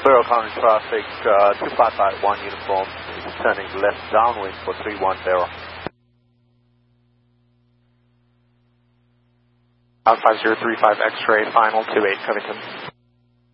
Clear current traffic, 2551 uniform, is turning left downwind for 310. Out 5035 X-ray, final 28 Covington.